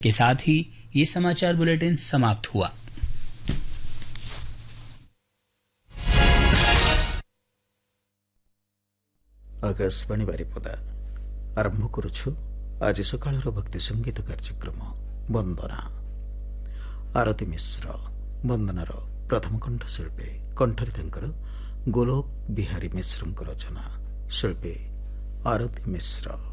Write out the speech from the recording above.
के साथ ही ये समाचार बुलेटिन समाप्त हुआ। आकाशवाणी बारिपदा आरंभ करुछु आज सकाळर भक्ति संगीत कार्यक्रम वंदना। आरती मिश्र वंदनार प्रथम कंठशिल्पी कंठरी तांकर गोलोक बिहारी मिश्रଙ୍କ रचना। शिल्पी आरती मिश्र।